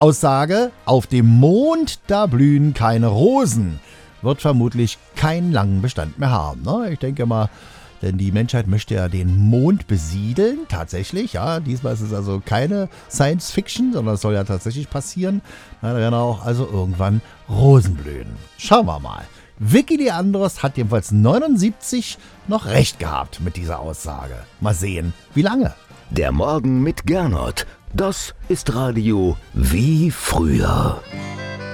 Aussage, auf dem Mond, da blühen keine Rosen, wird vermutlich keinen langen Bestand mehr haben. Ne? Ich denke mal, denn die Menschheit möchte ja den Mond besiedeln, tatsächlich. Ja, diesmal ist es also keine Science Fiction, sondern es soll ja tatsächlich passieren. Da werden auch also irgendwann Rosen blühen. Schauen wir mal. Vicky Leandros hat jedenfalls 79 noch recht gehabt mit dieser Aussage. Mal sehen, wie lange. Der Morgen mit Gernot. Das ist Radio wie früher.